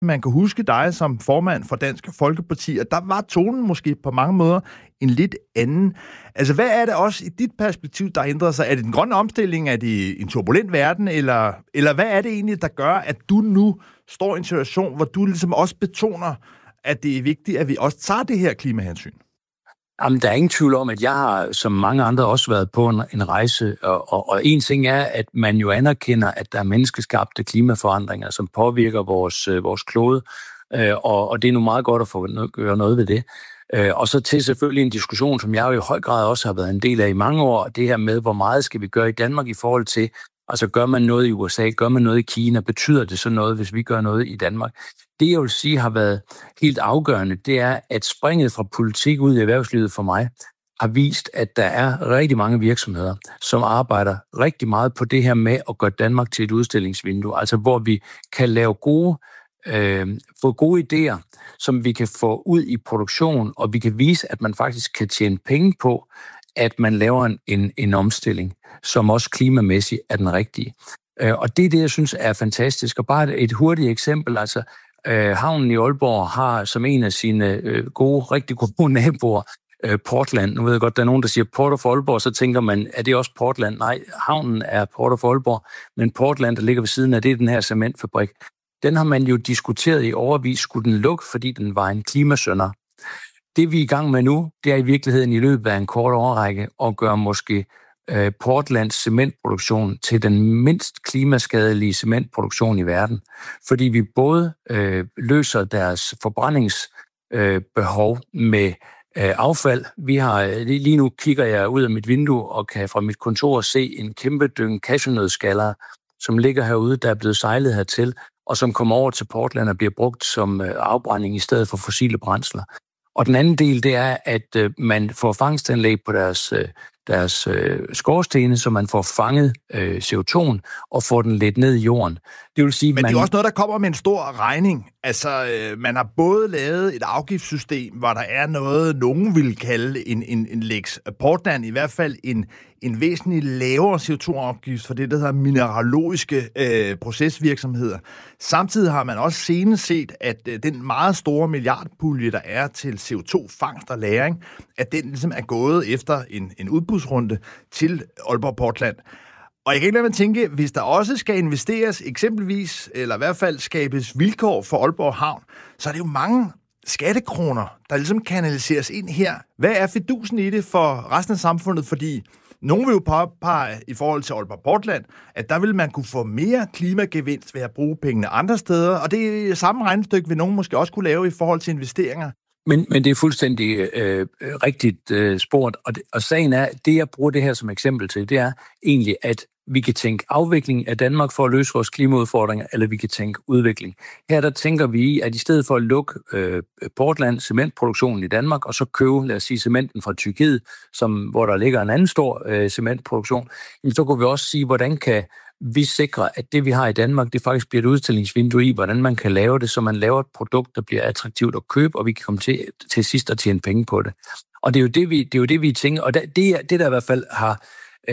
Man kan huske dig som formand for Dansk Folkeparti, og der var tonen måske på mange måder en lidt anden. Altså, hvad er det også i dit perspektiv, der ændrer sig? Er det den grønne omstilling? Er det en turbulent verden? Eller hvad er det egentlig, der gør, at du nu står i en situation, hvor du ligesom også betoner, at det er vigtigt, at vi også tager det her klimahensyn? Jamen, der er ingen tvivl om, at jeg har, som mange andre, også været på en rejse, og en ting er, at man jo anerkender, at der er menneskeskabte klimaforandringer, som påvirker vores klode, og det er nu meget godt at få gøre noget ved det. Og så til selvfølgelig en diskussion, som jeg jo i høj grad også har været en del af i mange år, det her med, hvor meget skal vi gøre i Danmark i forhold til, altså gør man noget i USA, gør man noget i Kina, betyder det så noget, hvis vi gør noget i Danmark? Det, jeg vil sige, har været helt afgørende, det er, at springet fra politik ud i erhvervslivet for mig har vist, at der er rigtig mange virksomheder, som arbejder rigtig meget på det her med at gøre Danmark til et udstillingsvindue, altså hvor vi kan lave få gode idéer, som vi kan få ud i produktion, og vi kan vise, at man faktisk kan tjene penge på, at man laver en omstilling, som også klimamæssigt er den rigtige. Og det er det, jeg synes er fantastisk. Og bare et hurtigt eksempel, altså havnen i Aalborg har som en af sine rigtig gode naboer, Portland. Nu ved jeg godt, der er nogen, der siger Port of Aalborg, så tænker man, er det også Portland? Nej, havnen er Port of Aalborg, men Portland, der ligger ved siden af, det er den her cementfabrik. Den har man jo diskuteret i årevis, skulle den lukke, fordi den var en klimasynder. Det vi er i gang med nu, det er i virkeligheden i løbet af en kort årrække at gøre måske Portlands cementproduktion til den mindst klimaskadelige cementproduktion i verden. Fordi vi både løser deres forbrændingsbehov med affald. Vi har, lige nu kigger jeg ud af mit vindue og kan fra mit kontor se en kæmpe dynge cashewnødskaller, som ligger herude, der er blevet sejlet hertil, og som kommer over til Portland og bliver brugt som afbrænding i stedet for fossile brændsler. Og den anden del, det er, at man får fangstanlæg på deres skorstene, så man får fanget CO2'en og får den lidt ned i jorden. Det vil sige, men det er også noget, der kommer med en stor regning. Altså, man har både lavet et afgiftssystem, hvor der er noget, nogen vil kalde en Lex Portland, i hvert fald en væsentlig lavere CO2-afgift for det, der hedder mineralogiske procesvirksomheder. Samtidig har man også senest set, at den meget store milliardpulje, der er til CO2-fangst og lagring, at den ligesom er gået efter en udbudsrunde til Aalborg Portland. Og jeg kan ikke lade mig tænke, hvis der også skal investeres eksempelvis, eller i hvert fald skabes vilkår for Aalborg Havn, så er det jo mange skattekroner, der ligesom kanaliseres ind her. Hvad er fidusen i det for resten af samfundet? Fordi nogen vil jo påpege i forhold til Aalborg Portland, at der vil man kunne få mere klimagevinst ved at bruge pengene andre steder, og det er samme regnestykke, vil nogen måske også kunne lave i forhold til investeringer. Men det er fuldstændig rigtigt spurgt, og sagen er, det jeg bruger det her som eksempel til, det er egentlig, at vi kan tænke afvikling af Danmark for at løse vores klimaudfordringer, eller vi kan tænke udvikling. Her der tænker vi, at i stedet for at lukke Portland cementproduktionen i Danmark, og så købe, lad os sige, cementen fra Tyrkiet, hvor der ligger en anden stor cementproduktion, så kunne vi også sige, hvordan kan vi sikrer, at det, vi har i Danmark, det faktisk bliver et udstillingsvindue i, hvordan man kan lave det, så man laver et produkt, der bliver attraktivt at købe, og vi kan komme til sidst at tjene penge på det. Og det er jo det, vi tænker, og det der i hvert fald har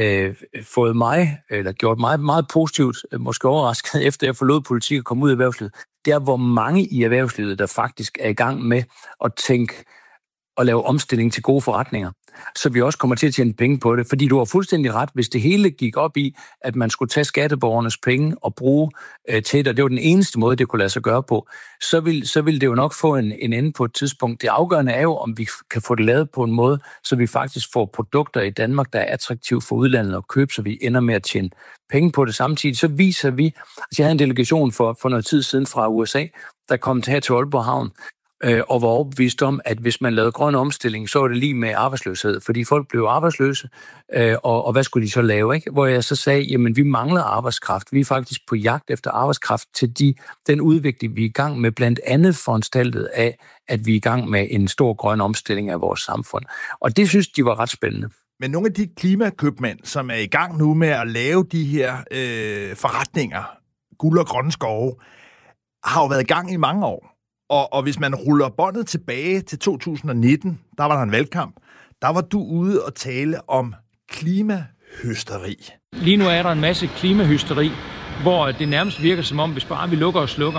fået mig, eller gjort mig meget positivt, måske overrasket, efter jeg forlod politik og kom ud i erhvervslivet, det er, hvor mange i erhvervslivet, der faktisk er i gang med at tænke og lave omstilling til gode forretninger, så vi også kommer til at tjene penge på det. Fordi du har fuldstændig ret, hvis det hele gik op i, at man skulle tage skatteborgernes penge og bruge til det, og det var den eneste måde, det kunne lade sig gøre på, så vil det jo nok få en ende på et tidspunkt. Det afgørende er jo, om vi kan få det lavet på en måde, så vi faktisk får produkter i Danmark, der er attraktive for udlandet at købe, så vi ender med at tjene penge på det samtidig. Så viser vi, altså jeg havde en delegation for noget tid siden fra USA, der kom her til Aalborg Havn, og var overbevist om, at hvis man lavede grøn omstilling, så var det lige med arbejdsløshed, fordi folk blev arbejdsløse, og hvad skulle de så lave, ikke? Hvor jeg så sagde, jamen vi mangler arbejdskraft, vi er faktisk på jagt efter arbejdskraft til den udvikling, vi er i gang med, blandt andet foranstaltet af, at vi er i gang med en stor grøn omstilling af vores samfund. Og det synes de var ret spændende. Men nogle af de klimakøbmænd, som er i gang nu med at lave de her forretninger, guld og grønne skove, har jo været i gang i mange år. Og hvis man ruller båndet tilbage til 2019, der var der en valgkamp, der var du ude og tale om klimahysteri. Lige nu er der en masse klimahysteri, hvor det nærmest virker som om, hvis bare vi lukker og slukker,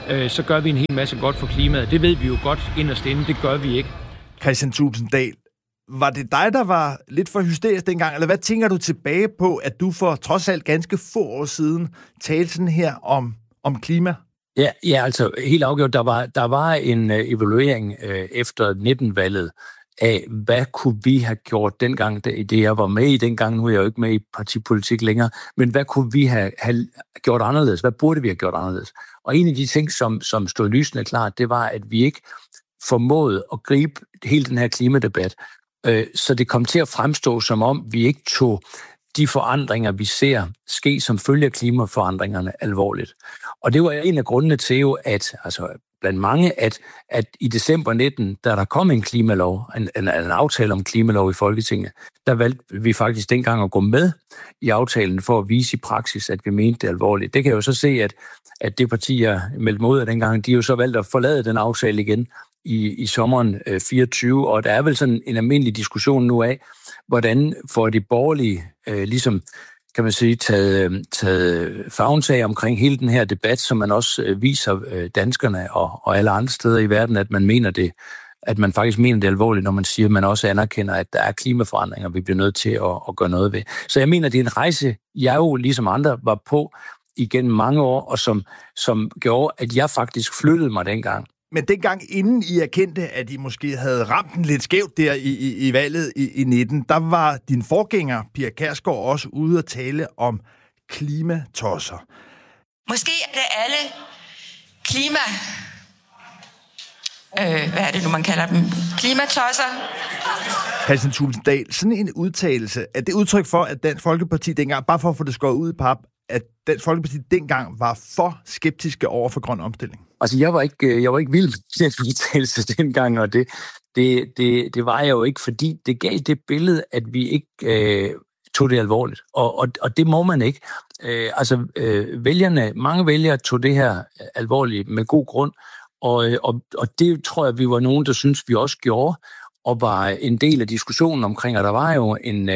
så gør vi en hel masse godt for klimaet. Det ved vi jo godt inderst inde, det gør vi ikke. Kristian Thulesen Dahl, var det dig, der var lidt for hysterisk dengang, eller hvad tænker du tilbage på, at du for trods alt ganske få år siden talte sådan her om klima? Ja, altså helt afgjort, der var en evaluering efter 19-valget af, hvad kunne vi have gjort dengang, det jeg var med i dengang, nu er jeg jo ikke med i partipolitik længere, men hvad kunne vi have gjort anderledes? Hvad burde vi have gjort anderledes? Og en af de ting, som stod lysende klart, det var, at vi ikke formåede at gribe hele den her klimadebat, så det kom til at fremstå som om, vi ikke tog de forandringer, vi ser ske som følge af klimaforandringerne alvorligt. Og det var en af grundene til jo, at altså blandt mange, at i december 19, da der kom en klimalov, en aftale om klimalov i Folketinget, der valgte vi faktisk dengang at gå med i aftalen for at vise i praksis, at vi mente det alvorligt. Det kan jeg jo så se, at det parti, jeg meldte mod af dengang, de jo så valgte at forlade den aftale igen i sommeren 24, og der er vel sådan en almindelig diskussion nu af, hvordan får de borgerlige ligesom, kan man sige, taget favntag omkring hele den her debat, som man også viser danskerne og alle andre steder i verden, at man mener det, at man faktisk mener det alvorligt, når man siger, at man også anerkender, at der er klimaforandringer, vi bliver nødt til at gøre noget ved. Så jeg mener, det er en rejse, jeg jo ligesom andre var på igennem mange år, og som gjorde, at jeg faktisk flyttede mig dengang. Men dengang, inden I erkendte, at I måske havde ramt den lidt skævt der i valget i 19, der var din forgænger, Pia Kjærsgaard, også ude at tale om klimatosser. Måske er det alle hvad er det nu, man kalder dem? Klimatosser. Kristian Thulesen Dahl, sådan en udtalelse, er det udtryk for, at Dansk Folkeparti dengang, bare for at få det skåret ud i pap, at Dansk Folkeparti dengang var for skeptiske over for grøn omstilling? Altså, jeg var ikke vild med den udtalelse dengang, og det var jeg jo ikke, fordi det gav det billede, at vi ikke tog det alvorligt. Og det må man ikke. Mange vælgere tog det her alvorligt med god grund, og det tror jeg, vi var nogen, der synes vi også gjorde, og var en del af diskussionen omkring, og der var jo en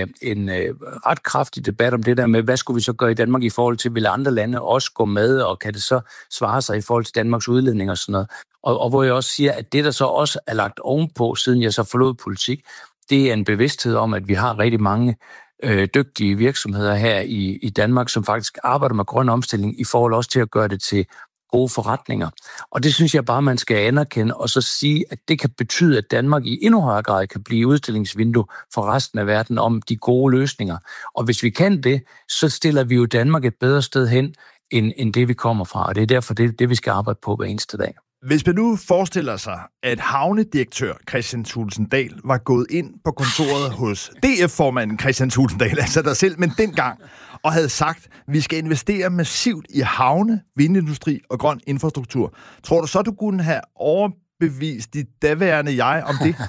ret kraftig debat om det der med, hvad skulle vi så gøre i Danmark i forhold til, vil andre lande også gå med, og kan det så svare sig i forhold til Danmarks udledning og sådan noget. Og hvor jeg også siger, at det, der så også er lagt ovenpå, siden jeg så forlod politik, det er en bevidsthed om, at vi har rigtig mange dygtige virksomheder her i Danmark, som faktisk arbejder med grøn omstilling i forhold også til at gøre det til gode forretninger. Og det synes jeg bare, man skal anerkende, og så sige, at det kan betyde, at Danmark i endnu højere grad kan blive udstillingsvindue for resten af verden om de gode løsninger. Og hvis vi kan det, så stiller vi jo Danmark et bedre sted hen, end det vi kommer fra. Og det er derfor det vi skal arbejde på hver eneste dag. Hvis man nu forestiller sig, at havnedirektør Kristian Thulesen Dahl var gået ind på kontoret hos DF-formanden Kristian Thulesen Dahl, altså dig selv, men dengang, og havde sagt, at vi skal investere massivt i havne, vindindustri og grøn infrastruktur. Tror du så, du kunne have overbevist dit daværende jeg om det?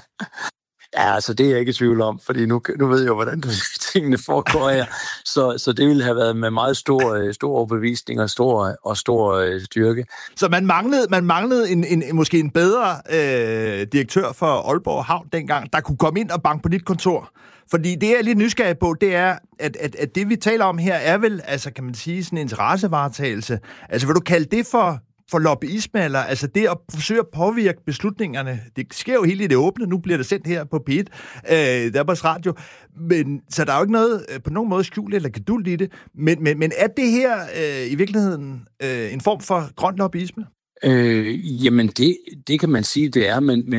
Ja, altså det er jeg ikke i tvivl om, fordi nu ved jeg jo, hvordan tingene foregår her. Så det ville have været med meget stor overbevisning og stor styrke. Så man manglede måske en bedre direktør for Aalborg Havn dengang, der kunne komme ind og banke på dit kontor. Fordi det, jeg er lidt nysgerrig på, det er, at det, vi taler om her, er vel, altså kan man sige, sådan en interessevaretagelse. Altså vil du kalde det for lobbyisme, eller altså det at forsøge at påvirke beslutningerne? Det sker jo helt i det åbne, nu bliver det sendt her på P1, Danmarks Radio, men så der er jo ikke noget på nogen måde skjult eller geduld i det, men er det her i virkeligheden en form for grøn lobbyisme? Jamen, det kan man sige, det er,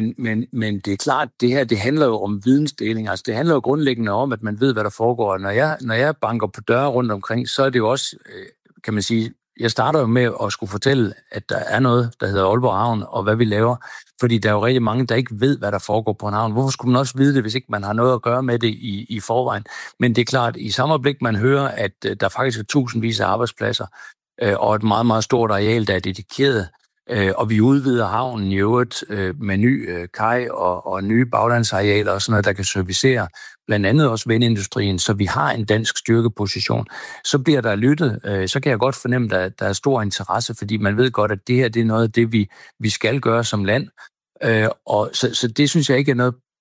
men det er klart, det her, det handler jo om vidensdeling. Altså, det handler jo grundlæggende om, at man ved, hvad der foregår. Når jeg banker på døre rundt omkring, så er det jo også, kan man sige, jeg starter jo med at skulle fortælle, at der er noget, der hedder Aalborg Havn, og hvad vi laver. Fordi der er jo rigtig mange, der ikke ved, hvad der foregår på en havn. Hvorfor skulle man også vide det, hvis ikke man har noget at gøre med det i forvejen? Men det er klart, i samme øjeblik, man hører, at der faktisk er tusindvis af arbejdspladser, og et meget, meget stort areal, der er dedikeret, og vi udvider havnen i øvrigt med ny kaj og nye baglandsarealer og sådan noget, der kan servicere blandt andet også vindindustrien, så vi har en dansk styrkeposition. Så bliver der lyttet, så kan jeg godt fornemme, at der er stor interesse, fordi man ved godt, at det her det er noget af det, vi skal gøre som land. Og så det synes jeg ikke er noget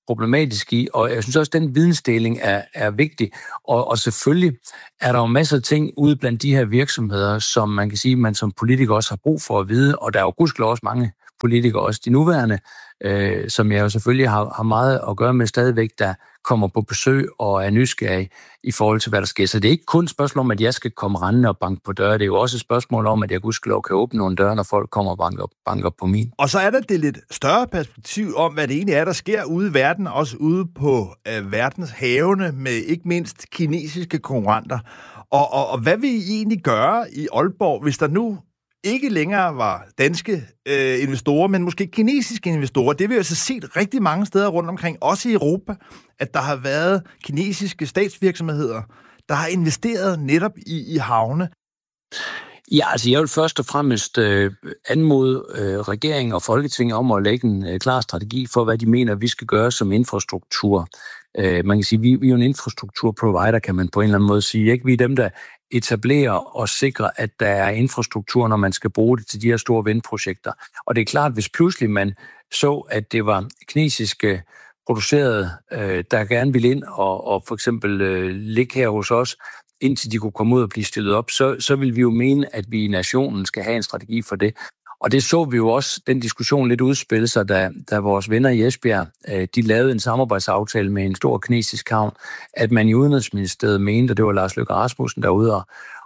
problematisk i, og jeg synes også, at den vidensdeling er vigtig. Og selvfølgelig er der jo masser af ting ude blandt de her virksomheder, som man kan sige, man som politiker også har brug for at vide, og der er jo gudskelov også mange politikere, også de nuværende, som jeg jo selvfølgelig har meget at gøre med stadigvæk, der kommer på besøg og er nysgerrig i forhold til, hvad der sker. Så det er ikke kun et spørgsmål om, at jeg skal komme rendende og banke på døre. Det er jo også et spørgsmål om, at jeg gudskelov kan åbne nogle døre, når folk kommer og banker på min. Og så er der det lidt større perspektiv om, hvad det egentlig er, der sker ude i verden, også ude på verdens havene, med ikke mindst kinesiske konkurrenter. Og hvad vil I egentlig gøre i Aalborg, hvis der nu ikke længere var danske investorer, men måske kinesiske investorer? Det vil vi altså set rigtig mange steder rundt omkring, også i Europa, at der har været kinesiske statsvirksomheder, der har investeret netop i havne. Ja, altså jeg vil først og fremmest anmode regeringen og Folketinget om at lægge en klar strategi for, hvad de mener, vi skal gøre som infrastruktur. Man kan sige, vi er jo en infrastrukturprovider, kan man på en eller anden måde sige. Ikke? Vi er dem, der etablerer og sikrer, at der er infrastruktur, når man skal bruge det til de her store vindprojekter. Og det er klart, hvis pludselig man så, at det var kinesiske producerede, der gerne ville ind og for eksempel ligge her hos os, indtil de kunne komme ud og blive stillet op, så vil vi jo mene, at vi i nationen skal have en strategi for det. Og det så vi jo også, den diskussion lidt udspille sig, da vores venner i Esbjerg, de lavede en samarbejdsaftale med en stor kinesisk havn, at man i Udenrigsministeriet mente, og det var Lars Løkke Rasmussen derude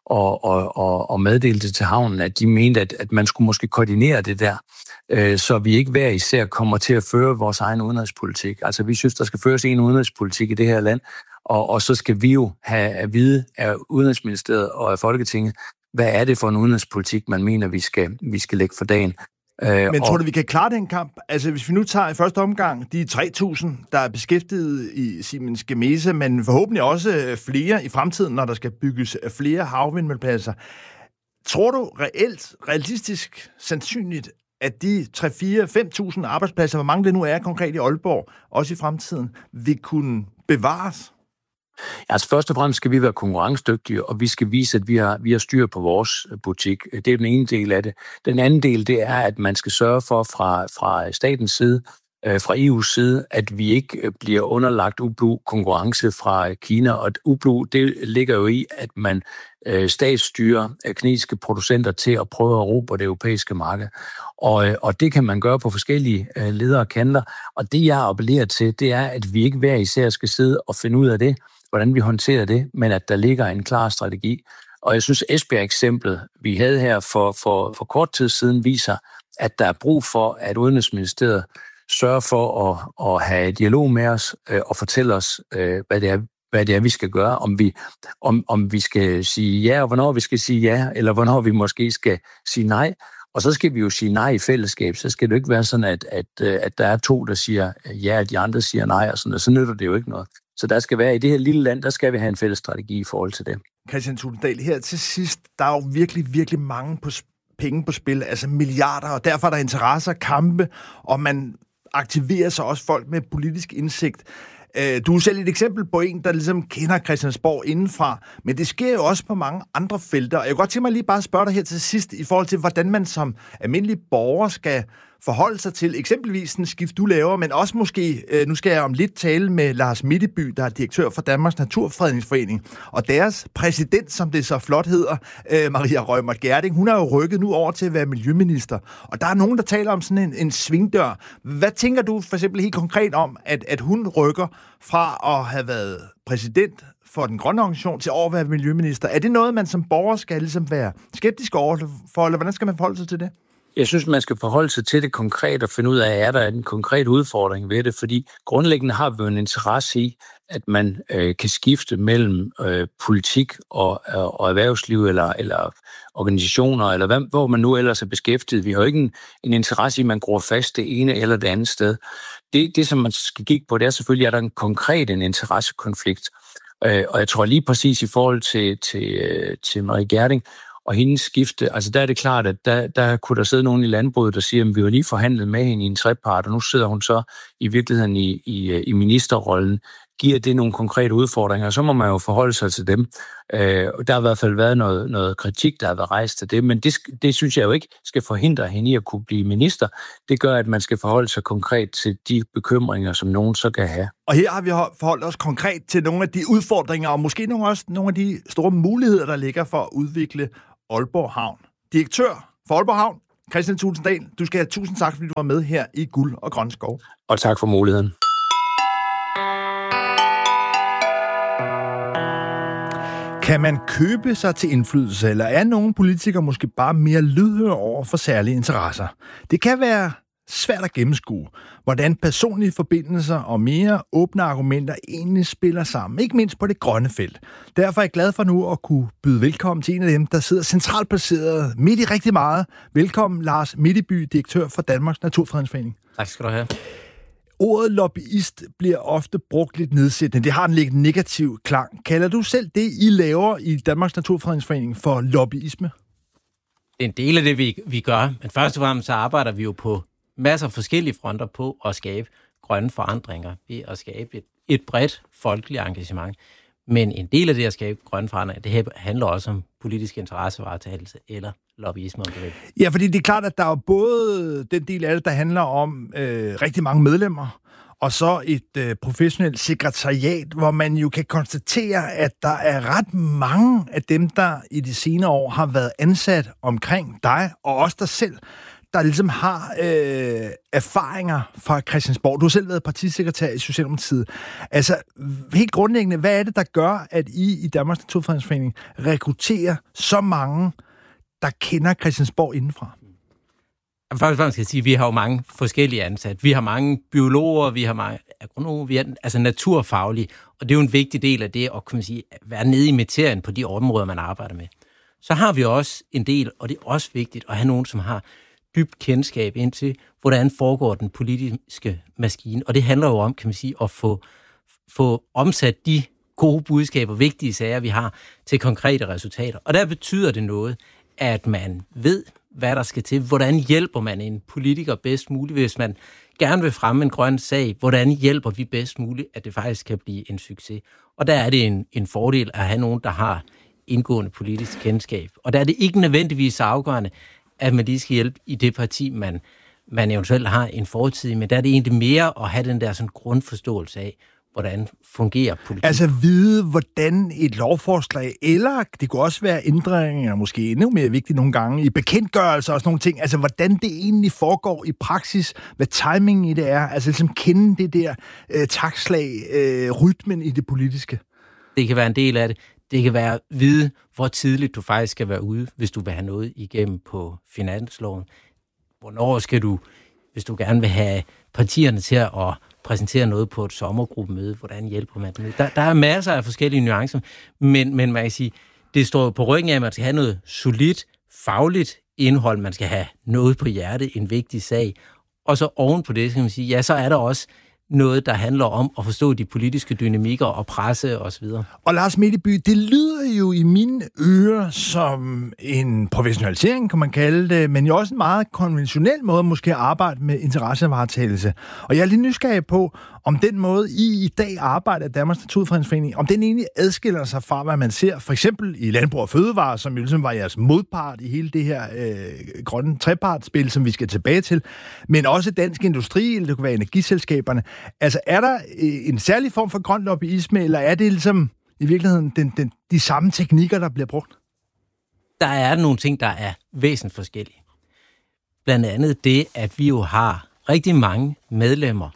og meddelte til havnen, at de mente, at man skulle måske koordinere det der, så vi ikke hver især kommer til at føre vores egen udenrigspolitik. Altså vi synes, der skal føres en udenrigspolitik i det her land, og så skal vi jo have at vide af Udenrigsministeriet og af Folketinget, hvad er det for en udenrigspolitik, man mener, vi skal lægge for dagen. Men tror du, vi kan klare den kamp? Altså, hvis vi nu tager i første omgang de 3.000, der er beskæftiget i Siemens Gamesa, men forhåbentlig også flere i fremtiden, når der skal bygges flere havvindmøllepladser. Tror du realistisk sandsynligt, at de 3-4-5.000 arbejdspladser, hvor mange det nu er konkret i Aalborg, også i fremtiden, vil kunne bevares? Altså først og fremmest skal vi være konkurrencedygtige, og vi skal vise, at vi har styr på vores butik. Det er den ene del af det. Den anden del, det er, at man skal sørge for fra statens side, fra EU's side, at vi ikke bliver underlagt ublu konkurrence fra Kina. Og ublu, det ligger jo i, at man statsstyrer kinesiske producenter til at prøve at erobre det europæiske marked. Og det kan man gøre på forskellige ledere og kanter. Og det, jeg appellerer til, det er, at vi ikke hver især skal sidde og finde ud af det, hvordan vi håndterer det, men at der ligger en klar strategi. Og jeg synes, Esbjerg-eksemplet, vi havde her for kort tid siden, viser, at der er brug for, at Udenrigsministeriet sørger for at have dialog med os og fortælle os, hvad det er, vi skal gøre. Om vi skal sige ja, og hvornår vi skal sige ja, eller hvornår vi måske skal sige nej. Og så skal vi jo sige nej i fællesskab. Så skal det jo ikke være sådan, at der er to, der siger ja, og de andre siger nej, og sådan, og så nytter det jo ikke noget. Så der skal være, i det her lille land, der skal vi have en fælles strategi i forhold til det. Christian Tulendal, her til sidst, der er jo virkelig, virkelig mange penge på spil, altså milliarder, og derfor er der interesser, kampe, og man aktiverer sig også folk med politisk indsigt. Du er selv et eksempel på en, der ligesom kender Christiansborg indenfra, men det sker jo også på mange andre felter. Og jeg kunne godt tænke mig lige bare at spørge dig her til sidst, i forhold til, hvordan man som almindelig borger skal forholde sig til eksempelvis den skift, du laver, men også måske, nu skal jeg om lidt tale med Lars Mitteby, der er direktør for Danmarks Naturfredningsforening, og deres præsident, som det så flot hedder, Maria Reumert Gjerding, hun er jo rykket nu over til at være miljøminister, og der er nogen, der taler om sådan en svingdør. Hvad tænker du for eksempel helt konkret om, at hun rykker fra at have været præsident for den grønne organisation til at være miljøminister? Er det noget, man som borger skal ligesom være skeptisk over for, eller hvordan skal man forholde sig til det? Jeg synes, man skal forholde sig til det konkret og finde ud af, er der en konkret udfordring ved det, fordi grundlæggende har vi jo en interesse i, at man kan skifte mellem politik og erhvervsliv eller organisationer, eller hvor man nu ellers er beskæftiget. Vi har jo ikke en interesse i, at man gror fast det ene eller det andet sted. Det som man skal kigge på, det er selvfølgelig, at der er en interessekonflikt. Og jeg tror lige præcis i forhold til Marie Gjerding, og hendes skifte, altså der er det klart, at der kunne der sidde nogen i landbruget, der siger, at vi har lige forhandlet med hende i en trepart, og nu sidder hun så i virkeligheden i ministerrollen giver det nogle konkrete udfordringer, så må man jo forholde sig til dem. Der har i hvert fald været noget kritik, der har været rejst til det, men det synes jeg jo ikke skal forhindre hende i at kunne blive minister. Det gør, at man skal forholde sig konkret til de bekymringer, som nogen så kan have. Og her har vi forholdt os konkret til nogle af de udfordringer, og måske også nogle af de store muligheder, der ligger for at udvikle Aalborg Havn. Direktør for Aalborg Havn, Kristian Thulesen Dahl, du skal have tusind tak, fordi du var med her i Guld og Grøn Skov. Og tak for muligheden. Kan man købe sig til indflydelse, eller er nogle politikere måske bare mere lydhøre over for særlige interesser? Det kan være svært at gennemskue, hvordan personlige forbindelser og mere åbne argumenter egentlig spiller sammen, ikke mindst på det grønne felt. Derfor er jeg glad for nu at kunne byde velkommen til en af dem, der sidder centralt placeret midt i rigtig meget. Velkommen, Lars Middeby, direktør for Danmarks Naturfredningsforening. Tak skal du have. Ordet lobbyist bliver ofte brugt lidt nedsættende. Det har en lidt negativ klang. Kalder du selv det, I laver i Danmarks Naturfredningsforening, for lobbyisme? Det er en del af det, vi gør. Men først og fremmest så arbejder vi jo på masser af forskellige fronter på at skabe grønne forandringer, ved at skabe et bredt folkeligt engagement. Men en del af det at skabe grønne forandringer, det handler også om politisk interessevaretagelse eller lobbyisme, om det vil. Ja, fordi det er klart, at der er både den del af det, der handler om rigtig mange medlemmer, og så et professionelt sekretariat, hvor man jo kan konstatere, at der er ret mange af dem, der i de senere år har været ansat omkring dig, og også dig selv, der ligesom har erfaringer fra Christiansborg. Du har selv været partisekretær i Socialdemokratiet. Altså, helt grundlæggende, hvad er det, der gør, at I i Danmarks Naturfredningsforening rekrutterer så mange, der kender Christiansborg indenfra? Først og fremmest skal jeg sige, at vi har jo mange forskellige ansatte. Vi har mange biologer, vi har mange agronomer, vi er altså naturfaglige, og det er jo en vigtig del af det at, kan man sige, være nede i materien på de områder, man arbejder med. Så har vi også en del, og det er også vigtigt at have nogen, som har dybt kendskab ind til, hvordan foregår den politiske maskine. Og det handler jo om, kan man sige, at få omsat de gode budskaber, vigtige sager, vi har, til konkrete resultater. Og der betyder det noget, at man ved, hvad der skal til. Hvordan hjælper man en politiker bedst muligt, hvis man gerne vil fremme en grøn sag? Hvordan hjælper vi bedst muligt, at det faktisk kan blive en succes? Og der er det en fordel at have nogen, der har indgående politisk kendskab. Og der er det ikke nødvendigvis så afgørende, at man lige skal hjælpe i det parti, man eventuelt har en fortid, men der er det egentlig mere at have den der sådan grundforståelse af, hvordan fungerer politik. Altså vide, hvordan et lovforslag, eller det kunne også være ændringer, måske endnu mere vigtigt nogle gange, i bekendtgørelser og sådan nogle ting, altså hvordan det egentlig foregår i praksis, hvad timingen i det er, altså ligesom kende det der takslag, rytmen i det politiske. Det kan være en del af det. Det kan være at vide, hvor tidligt du faktisk skal være ude, hvis du vil have noget igennem på finansloven. Hvornår skal du, hvis du gerne vil have partierne til at præsentere noget på et sommergruppemøde, hvordan hjælper man dem? Der er masser af forskellige nuancer, men man kan sige, det står på ryggen af, at man skal have noget solidt, fagligt indhold, man skal have noget på hjerte, en vigtig sag, og så oven på det, skal man sige, ja, så er der også noget, der handler om at forstå de politiske dynamikker og presse osv. Og Lars Middeby, det lyder jo i mine ører som en professionalisering, kan man kalde det, men jo også en meget konventionel måde måske at arbejde med interessevaretagelse. Og jeg er lidt nysgerrig på, om den måde, I dag arbejder i Danmarks Naturfredningsforening, om den egentlig adskiller sig fra, hvad man ser for eksempel i Landbrug og Fødevare, som jo ligesom var jeres modpart i hele det her grønne trepartspil, som vi skal tilbage til, men også Dansk Industri, eller det kunne være energiselskaberne. Altså, er der en særlig form for grøn lobbyisme, eller er det ligesom i virkeligheden de samme teknikker, der bliver brugt? Der er nogle ting, der er væsentligt forskellige. Blandt andet det, at vi jo har rigtig mange medlemmer,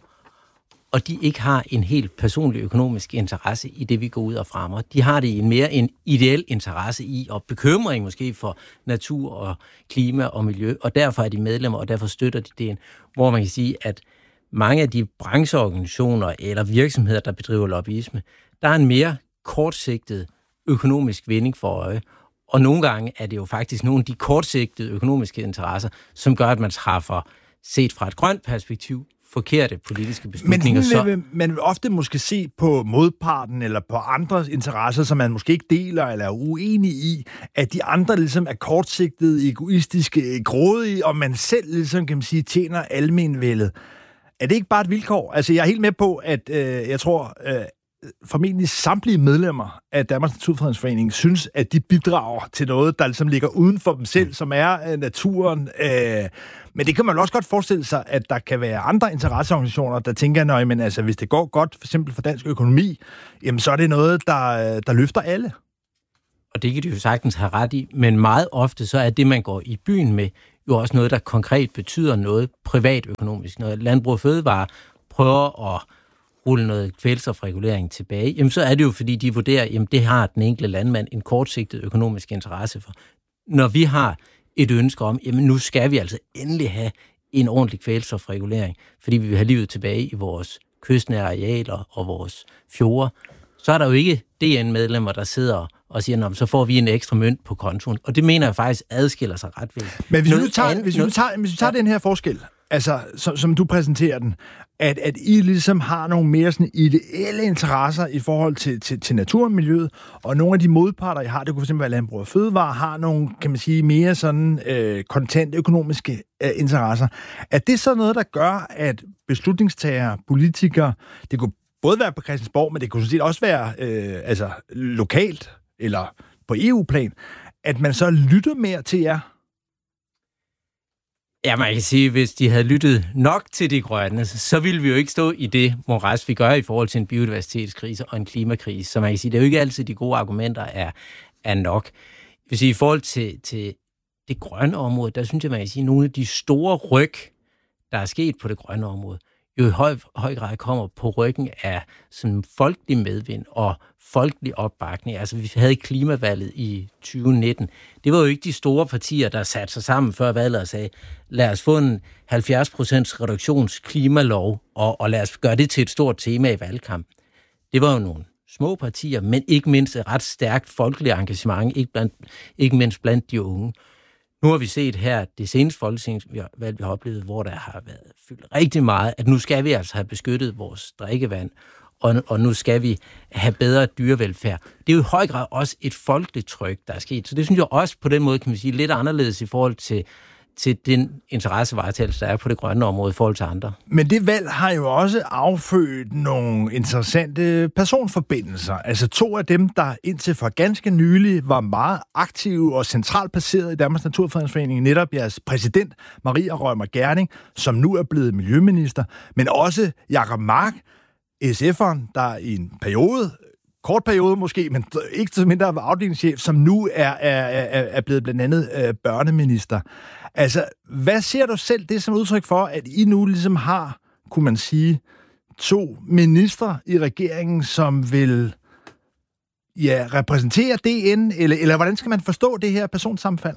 og de ikke har en helt personlig økonomisk interesse i det, vi går ud og fremmer. De har det mere en ideel interesse i, og bekymring måske for natur og klima og miljø, og derfor er de medlemmer, og derfor støtter de det, hvor man kan sige, at mange af de brancheorganisationer eller virksomheder, der bedriver lobbyisme, der er en mere kortsigtet økonomisk vinding for øje. Og nogle gange er det jo faktisk nogle af de kortsigtede økonomiske interesser, som gør, at man træffer, set fra et grønt perspektiv, forkerte politiske beslutninger. Men man vil ofte måske se på modparten eller på andres interesser, som man måske ikke deler eller er uenig i, at de andre ligesom er kortsigtede, egoistiske, grådige, og man selv ligesom, kan man sige, tjener almenvældet. Er det ikke bare et vilkår? Altså, jeg er helt med på, at jeg tror, formentlig samtlige medlemmer af Danmarks Naturfredningsforening synes, at de bidrager til noget, der ligesom ligger uden for dem selv, som er naturen. Men det kan man også godt forestille sig, at der kan være andre interesseorganisationer, der tænker, men altså, hvis det går godt, for eksempel for dansk økonomi, jamen så er det noget, der løfter alle. Og det kan de jo sagtens have ret i, men meget ofte så er det, man går i byen med, jo også noget, der konkret betyder noget privatøkonomisk. Når Landbrug og Fødevare prøver at rulle noget kvælstofregulering tilbage, jamen så er det jo, fordi de vurderer, jamen det har den enkelte landmand en kortsigtet økonomisk interesse for. Når vi har et ønske om, jamen nu skal vi altså endelig have en ordentlig kvælstofregulering, fordi vi vil have livet tilbage i vores kystnære arealer og vores fjorde, så er der jo ikke DN-medlemmer, der sidder og siger, så får vi en ekstra mønt på kontoen. Og det mener jeg faktisk adskiller sig ret vildt. Men hvis vi tager den her forskel, altså som du præsenterer den, at I ligesom har nogle mere sådan ideelle interesser i forhold til naturmiljøet, og nogle af de modparter, I har, det kunne fx være Landbrug og Fødevare, har nogle, kan man sige, mere sådan kontant økonomiske interesser. Er det så noget, der gør, at beslutningstagere, politikere, det kunne både være på Christiansborg, men det kunne sådan set også være lokalt eller på EU-plan, at man så lytter mere til jer? Ja, man kan sige, at hvis de havde lyttet nok til de grønne, så ville vi jo ikke stå i det moras, vi gør i forhold til en biodiversitetskrise og en klimakrise. Så man kan sige, det er jo ikke altid de gode argumenter er nok. Jeg vil sige, i forhold til det grønne område, der synes jeg, man kan sige, at nogle af de store ryg, der er sket på det grønne område, jo i høj grad kommer på ryggen af sådan folkelig medvind og folkelig opbakning. Altså, vi havde klimavalget i 2019. Det var jo ikke de store partier, der satte sig sammen før valget og sagde, lad os få en 70% reduktionsklimalov, og lad os gøre det til et stort tema i valgkampen. Det var jo nogle små partier, men ikke mindst et ret stærkt folkeligt engagement, ikke mindst blandt de unge. Nu har vi set her det seneste folketingsvalg, vi har oplevet, hvor der har været fyldt rigtig meget, at nu skal vi altså have beskyttet vores drikkevand, og nu skal vi have bedre dyrevelfærd. Det er jo i høj grad også et folkeligt tryk, der er sket. Så det synes jeg også på den måde, kan man sige, lidt anderledes i forhold til den interessevaretagelse, der er på det grønne område i forhold til andre. Men det valg har jo også affødt nogle interessante personforbindelser. Altså 2 af dem, der indtil for ganske nylig var meget aktive og centralt placeret i Danmarks Naturfredningsforening, netop jeres præsident, Maria Reumert Gjerding, som nu er blevet miljøminister, men også Jacob Mark, SF'eren, der i en kort periode måske, men ikke så mindre var afdelingschef, som nu er blevet blandt andet børneminister. Altså, hvad ser du selv det som udtryk for, at I nu ligesom har, kunne man sige, 2 ministre i regeringen, som vil repræsentere DN, eller hvordan skal man forstå det her personsammenfald?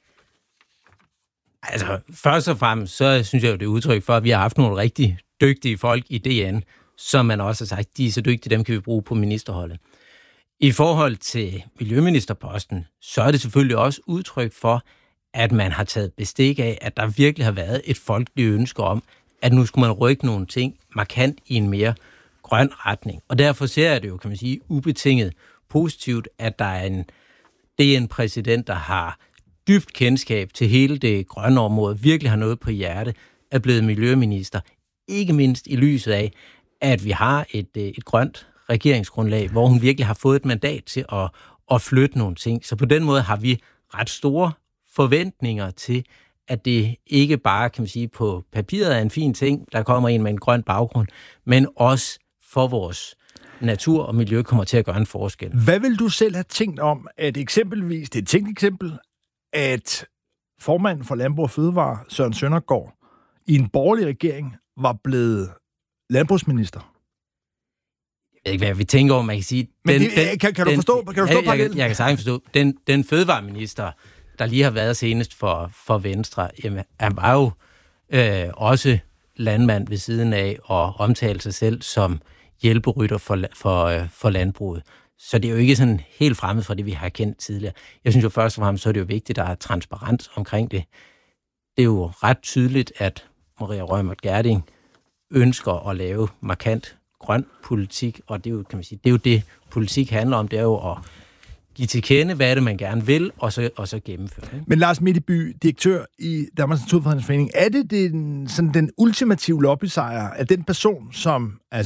Altså, først og fremmest, så synes jeg jo, det er udtryk for, at vi har haft nogle rigtig dygtige folk i DN, som man også har sagt, de er så dygtige, dem kan vi bruge på ministerholdet. I forhold til miljøministerposten, så er det selvfølgelig også udtryk for, at man har taget bestik af, at der virkelig har været et folkeligt ønske om, at nu skulle man rykke nogle ting markant i en mere grøn retning. Og derfor ser jeg det jo, kan man sige, ubetinget positivt, at der er en DN-præsident, der har dybt kendskab til hele det grønne område, virkelig har noget på hjerte, er blevet miljøminister. Ikke mindst i lyset af, at vi har et grønt regeringsgrundlag, hvor hun virkelig har fået et mandat til at flytte nogle ting. Så på den måde har vi ret store forventninger til, at det ikke bare, kan man sige, på papiret er en fin ting, der kommer en med en grøn baggrund, men også for vores natur og miljø kommer til at gøre en forskel. Hvad vil du selv have tænkt om, at eksempelvis, det er et tænkt eksempel, at formanden for Landbrug og Fødevare, Søren Søndergaard, i en borgerlig regering var blevet landbrugsminister? Jeg ved ikke, hvad vi tænker om, man kan sige. Men kan du forstå parallellen? Jeg kan sagtens forstå. Den fødevareminister, der lige har været senest for Venstre, jamen, han var jo også landmand ved siden af og omtalte sig selv som hjælperytter for landbruget. Så det er jo ikke sådan helt fremmed fra det, vi har kendt tidligere. Jeg synes jo først og fremmest, så er det jo vigtigt, at der er transparens omkring det. Det er jo ret tydeligt, at Maria Reumert Gjerding ønsker at lave markant grøn politik, og det er jo, kan man sige, det er jo det, politik handler om, det er jo at give til kende, hvad er det, man gerne vil, og så gennemføre. Ikke? Men Lars Middeby, direktør i Danmarks Naturfredningsforening, er det den ultimative lobbysejr af den person, som, altså,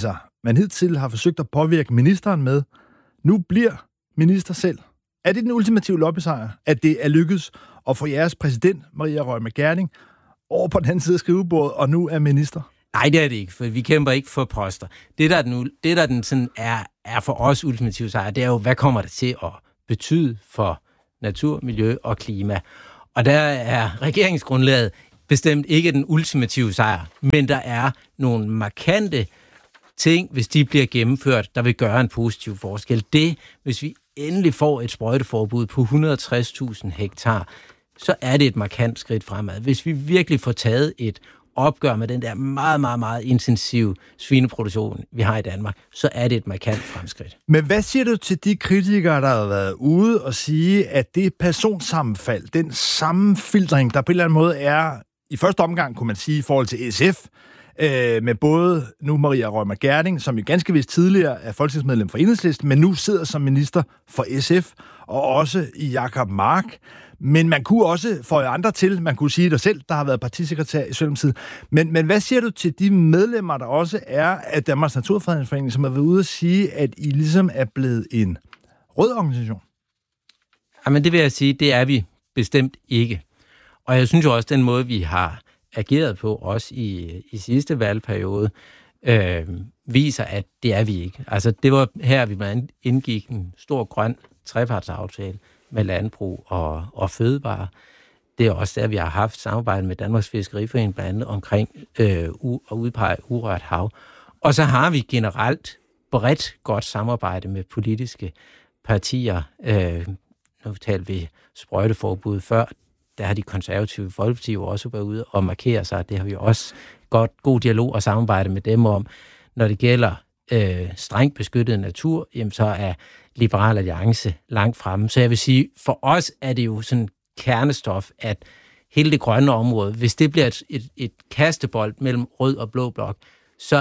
man hidtil har forsøgt at påvirke ministeren med, nu bliver minister selv. Er det den ultimative lobbysejr, at det er lykkedes at få jeres præsident, Maria Reumert Gjerding, over på den anden side af skrivebordet, og nu er minister? Nej, det er det ikke, for vi kæmper ikke for poster. Det, der den sådan er for os ultimative sejr, det er jo, hvad kommer det til at betyde for natur, miljø og klima? Og der er regeringsgrundlaget bestemt ikke den ultimative sejr, men der er nogle markante ting, hvis de bliver gennemført, der vil gøre en positiv forskel. Det, hvis vi endelig får et sprøjteforbud på 160.000 hektar, så er det et markant skridt fremad. Hvis vi virkelig får taget et opgør med den der meget, meget, meget intensive svineproduktion, vi har i Danmark, så er det et markant fremskridt. Men hvad siger du til de kritikere, der har været ude og sige, at det personsammenfald, den sammenfiltring, der på en eller anden måde er, i første omgang kunne man sige, i forhold til SF, med både nu Maria Reumert Gjerding, som jo ganske vist tidligere er folketingsmedlem for Enhedslisten, men nu sidder som minister for SF, og også i Jacob Mark. Men man kunne også få andre til, man kunne sige det selv, der har været partisekretær i Socialdemokratiet. Men hvad siger du til de medlemmer, der også er af Danmarks Naturfredningsforening, som har været ude at sige, at I ligesom er blevet en rød organisation? Jamen det vil jeg sige, det er vi bestemt ikke. Og jeg synes jo også, den måde, vi har ageret på, også i sidste valgperiode, viser, at det er vi ikke. Altså det var her, vi blandt indgik en stor grøn trepartsaftale med landbrug og fødevare. Det er også der, vi har haft samarbejde med Danmarks Fiskeriforening blandt andet omkring at udpege urørt hav. Og så har vi generelt bredt godt samarbejde med politiske partier. Nu talte vi sprøjteforbud før. Der har de konservative Folkeparti jo også været ude og markere sig. Det har vi også god dialog og samarbejde med dem om. Når det gælder strengt beskyttet natur, jamen så er Liberal Alliance langt fremme. Så jeg vil sige, for os er det jo sådan kernestof, at hele det grønne område, hvis det bliver et kastebold mellem rød og blå blok, så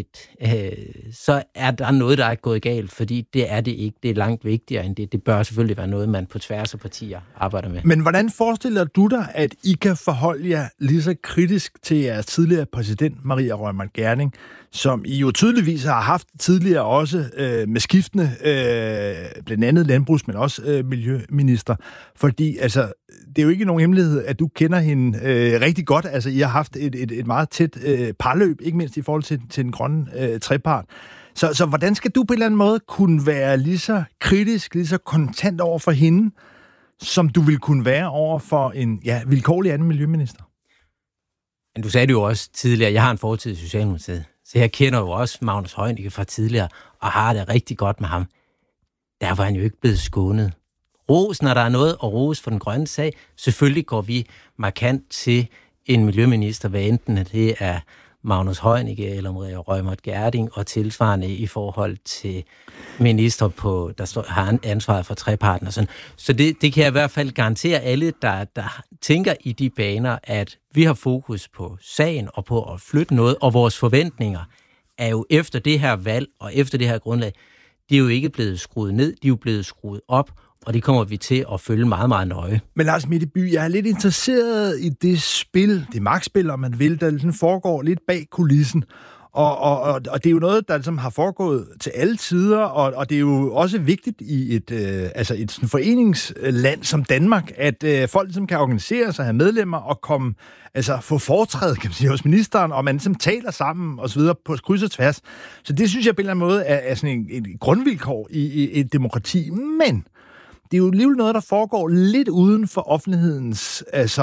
er der noget, der er gået galt, fordi det er det ikke. Det er langt vigtigere end det. Det bør selvfølgelig være noget, man på tværs af partier arbejder med. Men hvordan forestiller du dig, at I kan forholde jer lige så kritisk til jeres tidligere præsident, Maria Reumert Gjerding, som I jo tydeligvis har haft tidligere også med skiftende, blandt andet landbrugs, men også miljøminister? Fordi altså, det er jo ikke nogen hemmelighed, at du kender hende rigtig godt. Altså, I har haft et meget tæt parløb, ikke mindst i forhold til den grønne trepart. Så hvordan skal du på en eller anden måde kunne være lige så kritisk, lige så kontant over for hende, som du ville kunne være over for en vilkårlig anden miljøminister? Men du sagde det jo også tidligere, jeg har en fortid i Socialdemokratiet, så jeg kender jo også Magnus Heunicke fra tidligere, og har det rigtig godt med ham. Der var han jo ikke blevet skånet. Ros, når der er noget at rose for den grønne sag, selvfølgelig går vi markant til en miljøminister, hvad enten det er Magnus Heunicke eller Maria Reumert Gjerding, og tilsvarende i forhold til minister, der har ansvaret for treparten og sådan. Så det kan jeg i hvert fald garantere alle, der tænker i de baner, at vi har fokus på sagen og på at flytte noget, og vores forventninger er jo efter det her valg og efter det her grundlag, de er jo ikke blevet skruet ned, de er jo blevet skruet op, og det kommer vi til at følge meget, meget nøje. Men Lars Middeby, jeg er lidt interesseret i det spil, det magtspil, om man vil, der ligesom foregår lidt bag kulissen. Og det er jo noget, der ligesom har foregået til alle tider, og det er jo også vigtigt i et foreningsland som Danmark, at folk ligesom kan organisere sig, have medlemmer og komme, få foretræde, kan man sige, hos ministeren, og man ligesom taler sammen og så videre på kryds og tværs. Så det synes jeg på en eller anden måde er sådan et grundvilkår i et demokrati. Men det er jo alligevel noget, der foregår lidt uden for offentlighedens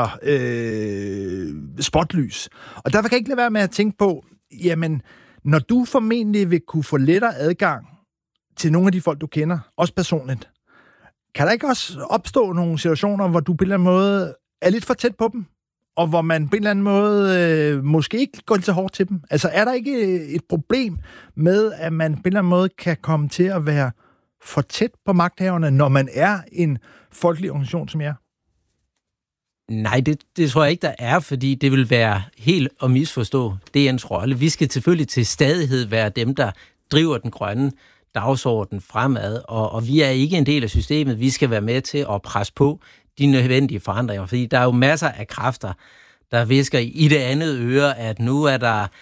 spotlys. Og derfor kan jeg ikke lade være med at tænke på, jamen, når du formentlig vil kunne få lettere adgang til nogle af de folk, du kender, også personligt, kan der ikke også opstå nogle situationer, hvor du på en eller anden måde er lidt for tæt på dem, og hvor man på en eller anden måde måske ikke går lidt så hårdt til dem? Altså, er der ikke et problem med, at man på en eller anden måde kan komme til at være for tæt på magthaverne, når man er en folkelig organisation som jer? Nej, det tror jeg ikke, der er, fordi det vil være helt at misforstå DN's rolle. Vi skal selvfølgelig til stadighed være dem, der driver den grønne dagsorden fremad, og vi er ikke en del af systemet. Vi skal være med til at presse på de nødvendige forandringer, fordi der er jo masser af kræfter, der visker i det andet øre, at nu er der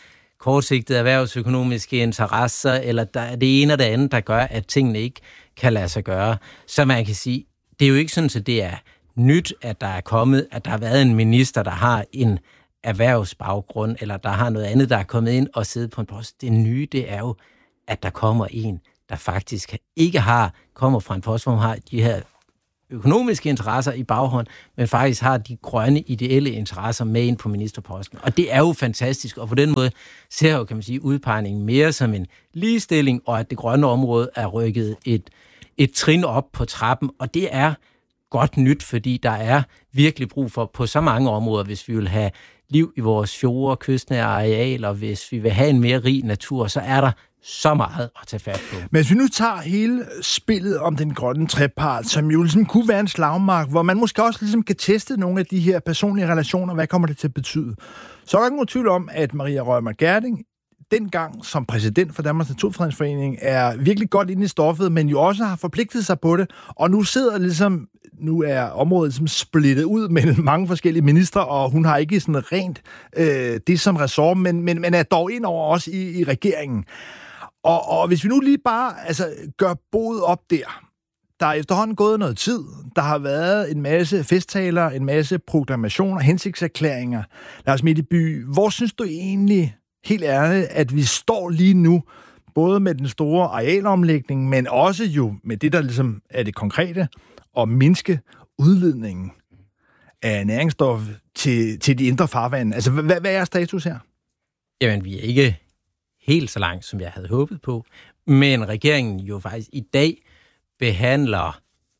kortsigtede erhvervsøkonomiske interesser, eller der er det ene og det andet, der gør, at tingene ikke kan lade sig gøre. Så man kan sige, det er jo ikke sådan, at det er nyt, at der er kommet, at der har været en minister, der har en erhvervsbaggrund, eller der har noget andet, der er kommet ind og siddet på en post. Det nye, det er jo, at der kommer en, der faktisk ikke kommer fra en post, hvor man har de her økonomiske interesser i baghånd, men faktisk har de grønne, ideelle interesser med ind på ministerposten. Og det er jo fantastisk, og på den måde ser jeg jo, kan man sige, udpegningen mere som en ligestilling, og at det grønne område er rykket et trin op på trappen, og det er godt nyt, fordi der er virkelig brug for på så mange områder, hvis vi vil have liv i vores fjorde, kystnære arealer, hvis vi vil have en mere rig natur, så er der så meget at tage fat på. Men hvis vi nu tager hele spillet om den grønne trepart, som jo ligesom kunne være en slagmark, hvor man måske også ligesom kan teste nogle af de her personlige relationer, hvad kommer det til at betyde? Så er der ikke nogen tvivl om, at Maria Reumert Gjerding dengang som præsident for Danmarks Naturfredningsforening er virkelig godt inde i stoffet, men jo også har forpligtet sig på det, og nu er området ligesom splittet ud mellem mange forskellige ministre, og hun har ikke sådan rent det som ressort, men er dog ind over også i regeringen. Og hvis vi nu lige bare gør boet op der er efterhånden gået noget tid. Der har været en masse festtaler, en masse proklamationer, hensigtserklæringer. Lars Middeby, hvor synes du egentlig, helt ærligt, at vi står lige nu, både med den store arealomlægning, men også jo med det, der ligesom er det konkrete, at mindske udledningen af næringsstof til de indre farvande? Altså, hvad er status her? Jamen, vi er ikke helt så langt, som jeg havde håbet på, men regeringen jo faktisk i dag behandler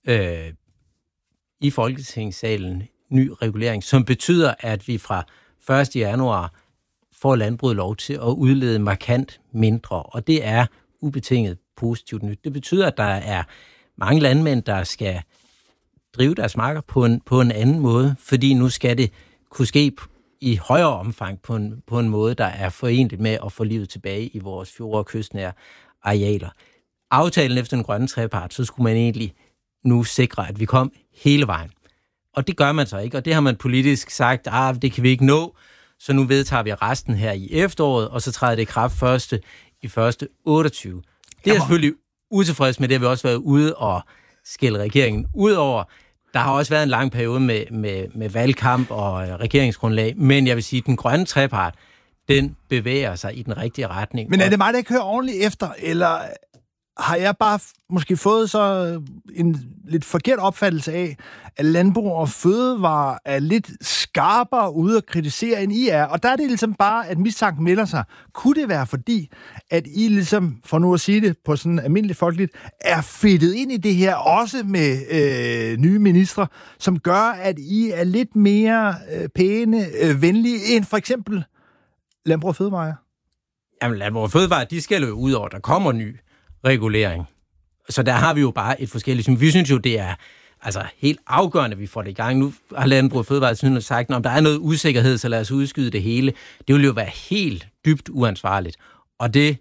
i Folketingssalen ny regulering, som betyder, at vi fra 1. januar får landbruget lov til at udlede markant mindre, og det er ubetinget positivt nyt. Det betyder, at der er mange landmænd, der skal drive deres marker på en anden måde, fordi nu skal det kunne ske i højere omfang på en måde, der er forenligt med at få livet tilbage i vores fjorde og kystnære arealer. Aftalen efter den grønne trepart, så skulle man egentlig nu sikre, at vi kom hele vejen. Og det gør man så ikke, og det har man politisk sagt, det kan vi ikke nå, så nu vedtager vi resten her i efteråret, og så træder det i kraft i første 28. Det er selvfølgelig utilfreds med det, har vi også været ude og skælde regeringen ud over. Der har også været en lang periode med valgkamp og regeringsgrundlag, men jeg vil sige, at den grønne trepart, den bevæger sig i den rigtige retning. Men er det mig, der ikke hører ordentligt efter, eller har jeg bare måske fået så en lidt forkert opfattelse af, at Landbrug og Fødevare er lidt skarpere ude at kritisere, end I er? Og der er det ligesom bare, at mistanken melder sig. Kunne det være fordi, at I ligesom, for nu at sige det på sådan almindeligt folkeligt, er fedtet ind i det her, også med nye ministre, som gør, at I er lidt mere pæne, venlige, end for eksempel Landbrug og Fødevare? Jamen, Landbrug og Fødevare, de skal jo ud over, der kommer ny regulering. Så der har vi jo bare et forskelligt. Vi synes jo, det er helt afgørende, at vi får det i gang. Nu har Landbrug og Fødevare sagt, om der er noget usikkerhed, så lad os udskyde det hele. Det vil jo være helt dybt uansvarligt. Og det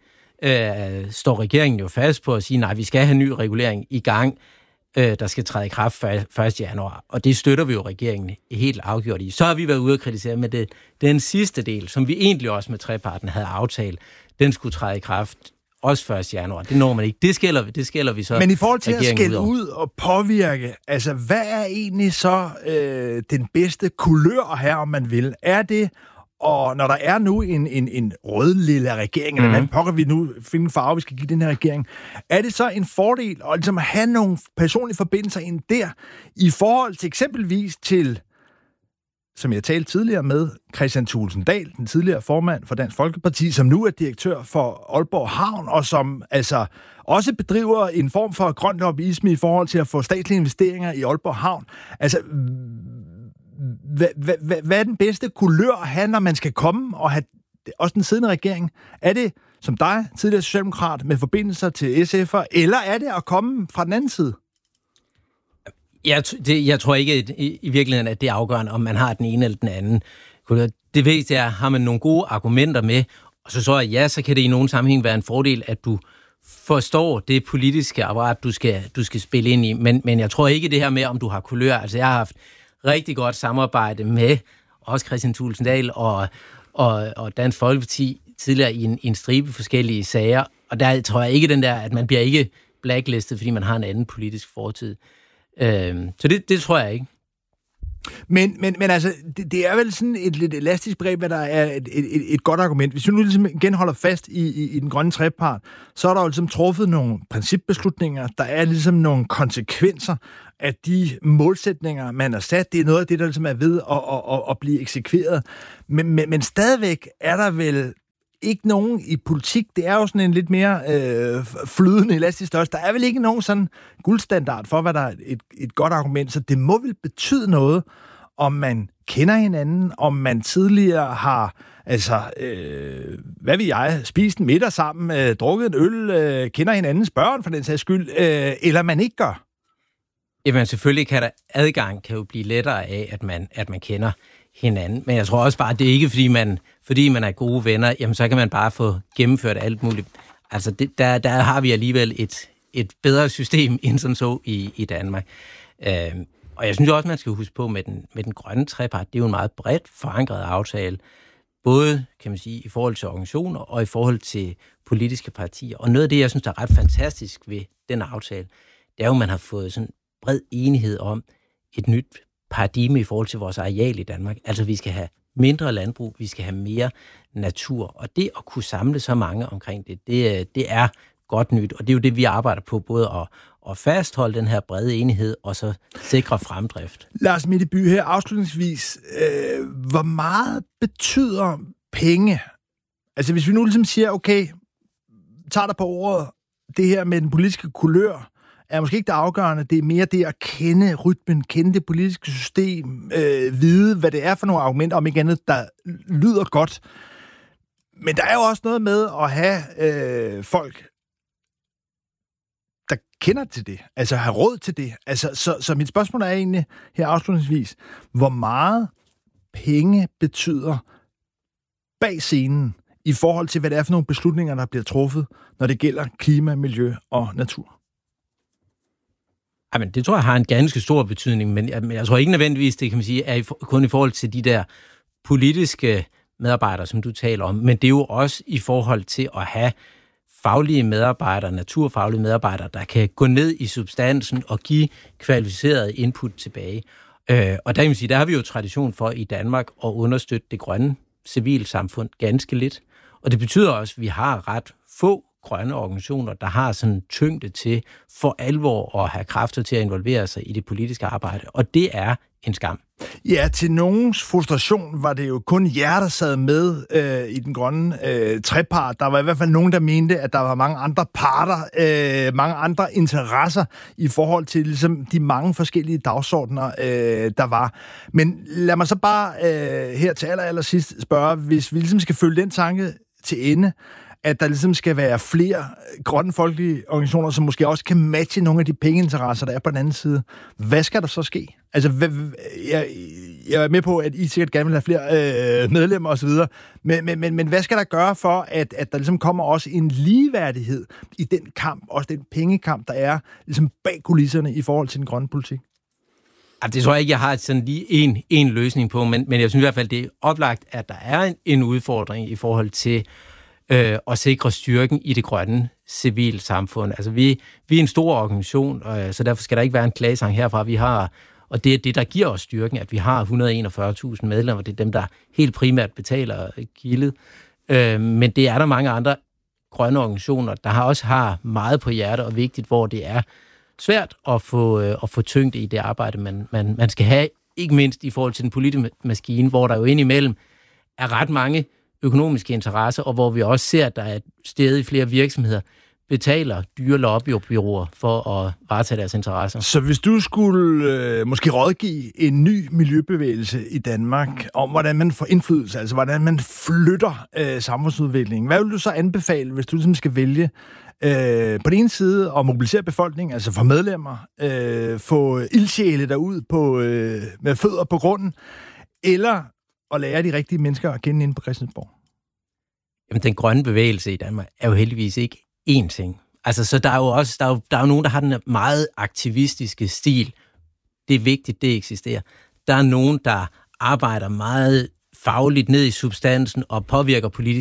står regeringen jo fast på at sige, nej, vi skal have ny regulering i gang, der skal træde i kraft 1. januar. Og det støtter vi jo regeringen helt afgjort i. Så har vi været ude og kritisere med den sidste del, som vi egentlig også med treparten havde aftalt, den skulle træde i kraft også 1. januar. Det når man ikke. Det skælder vi så. Men i forhold til at skælde ud og påvirke, hvad er egentlig så den bedste kulør at have, om man vil? Er det, og når der er nu en rød-lille regering, eller hvad pokker vi nu finde en farve, vi skal give den her regering, er det så en fordel at ligesom have nogle personlige forbindelser ind der, i forhold til eksempelvis til, som jeg talte tidligere med, Kristian Thulesen Dahl, den tidligere formand for Dansk Folkeparti, som nu er direktør for Aalborg Havn, og som også bedriver en form for grøn lobbyisme i forhold til at få statslige investeringer i Aalborg Havn. Hvad er den bedste kulør at have, når man skal komme og have også den siddende regering? Er det, som dig, tidligere socialdemokrat, med forbindelser til SF'er, eller er det at komme fra den anden side? Jeg tror ikke i virkeligheden, at det er afgørende, om man har den ene eller den anden. Det vigtigste er, har man nogle gode argumenter med, og så tror jeg, så kan det i nogen sammenhæng være en fordel, at du forstår det politiske apparat, du skal spille ind i. Men jeg tror ikke det her med, om du har kulør. Altså, jeg har haft rigtig godt samarbejde med også Kristian Thulesen Dahl og Dansk Folkeparti tidligere i en stribe forskellige sager, og der tror jeg ikke den der, at man bliver ikke blacklistet, fordi man har en anden politisk fortid. Så det tror jeg ikke. Men altså, det er vel sådan et lidt elastisk begreb, hvad der er et godt argument. Hvis vi nu ligesom igen holder fast i den grønne trepart, så er der jo ligesom truffet nogle principbeslutninger, der er ligesom nogle konsekvenser af de målsætninger, man har sat. Det er noget af det, der ligesom er ved at blive eksekveret. Men stadigvæk er der vel ikke nogen i politik, det er jo sådan en lidt mere flydende elastisk størrelse. Der er vel ikke nogen sådan guldstandard for, hvad der er et godt argument, så det må vel betyde noget, om man kender hinanden, om man tidligere har, hvad ved jeg, spist en middag sammen, drukket en øl, kender hinandens børn for den sags skyld, eller man ikke gør. Jamen selvfølgelig kan der adgang kan jo blive lettere af, at man kender hinanden. Men jeg tror også bare, at det er ikke, fordi man er gode venner, jamen så kan man bare få gennemført alt muligt. Altså der har vi alligevel et bedre system end som så i Danmark. Og jeg synes også, man skal huske på med den grønne trepart, det er jo en meget bredt forankret aftale, både kan man sige i forhold til organisationer og i forhold til politiske partier. Og noget af det, jeg synes, der er ret fantastisk ved den aftale, det er jo, at man har fået sådan bred enighed om et nyt paradigme i forhold til vores areal i Danmark. Altså, vi skal have mindre landbrug, vi skal have mere natur, og det at kunne samle så mange omkring det er godt nyt, og det er jo det, vi arbejder på, både at fastholde den her brede enighed, og så sikre fremdrift. Lars Mitteby her, afslutningsvis. Hvor meget betyder penge? Altså, hvis vi nu ligesom siger, okay, tager der på ordet, det her med den politiske kulør, er måske ikke det afgørende, det er mere det at kende rytmen, kende det politiske system, vide, hvad det er for nogle argumenter, om ikke andet, der lyder godt. Men der er jo også noget med at have folk, der kender til det, altså have råd til det. Altså, så mit spørgsmål er egentlig her afslutningsvis, hvor meget penge betyder bag scenen i forhold til, hvad det er for nogle beslutninger, der bliver truffet, når det gælder klima, miljø og natur? Jamen, det tror jeg har en ganske stor betydning, men jeg tror ikke nødvendigvis, det kan man sige, er kun i forhold til de der politiske medarbejdere, som du taler om, men det er jo også i forhold til at have faglige medarbejdere, naturfaglige medarbejdere, der kan gå ned i substansen og give kvalificeret input tilbage. Og der kan man sige, der har vi jo tradition for i Danmark at understøtte det grønne civilsamfund ganske lidt. Og det betyder også, at vi har ret få grønne organisationer, der har sådan tyngde til for alvor at have kræfter til at involvere sig i det politiske arbejde. Og det er en skam. Ja, til nogens frustration var det jo kun jer, der sad med i den grønne trepart. Der var i hvert fald nogen, der mente, at der var mange andre parter, mange andre interesser i forhold til ligesom, de mange forskellige dagsordner, der var. Men lad mig så bare her til allersidst spørge, hvis vi ligesom skal følge den tanke til ende, at der ligesom skal være flere grønne folkelige organisationer, som måske også kan matche nogle af de pengeinteresser, der er på den anden side. Hvad skal der så ske? Altså, jeg er med på, at I sikkert gerne vil have flere medlemmer osv., men hvad skal der gøre for, at der ligesom kommer også en ligeværdighed i den kamp, også den pengekamp, der er ligesom bag kulisserne i forhold til den grønne politik? Det tror jeg ikke, jeg har sådan lige en løsning på, men jeg synes i hvert fald, det er oplagt, at der er en udfordring i forhold til og sikre styrken i det grønne civilsamfund. Altså, vi er en stor organisation, så derfor skal der ikke være en klagesang herfra. Vi har, og det er det, der giver os styrken, at vi har 141.000 medlemmer. Det er dem, der helt primært betaler gildet. Men det er der mange andre grønne organisationer, der også har meget på hjerte og vigtigt, hvor det er svært at få tyngde i det arbejde, man skal have, ikke mindst i forhold til den politiske maskine, hvor der jo indimellem er ret mange økonomiske interesser, og hvor vi også ser, at der er stadig flere virksomheder, betaler dyre lobbybureauer for at varetage deres interesser. Så hvis du skulle måske rådgive en ny miljøbevægelse i Danmark om, hvordan man får indflydelse, altså hvordan man flytter samfundsudviklingen, hvad vil du så anbefale, hvis du ligesom skal vælge på den ene side at mobilisere befolkningen, altså få medlemmer, få ildsjæle derud med fødder på grunden, eller at lære de rigtige mennesker at kende inde på Christiansborg? Jamen, den grønne bevægelse i Danmark er jo heldigvis ikke én ting. Altså, så der er jo også der er jo nogen, der har den meget aktivistiske stil. Det er vigtigt, det eksisterer. Der er nogen, der arbejder meget fagligt ned i substansen og påvirker politisk.